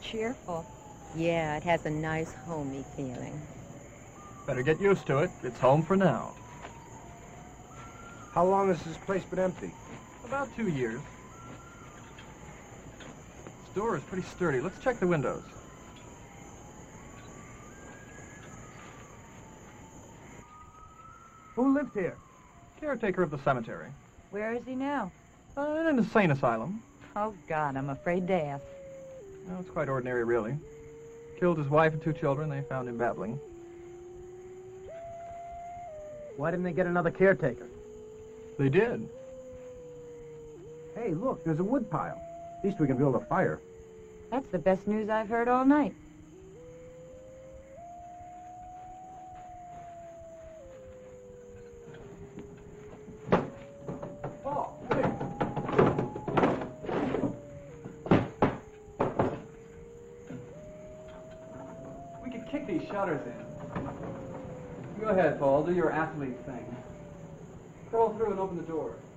cheerful. Yeah, it has a nice homey feeling. Better get used to it. It's home for now. How long has this place been empty? About 2 years. This door is pretty sturdy. Let's check the windows. Who lived here? Caretaker of the cemetery. Where is he now? In an insane asylum. Oh, God, I'm afraid to ask. No, it's quite ordinary, really. Killed his wife and 2 children. They found him babbling. Why didn't they get another caretaker? They did. Hey, look, there's a wood pile. At least we can build a fire. That's the best news I've heard all night. Paul, hey. We could kick these shutters in. Go ahead, Paul. Do your athlete thing. Crawl through and open the door.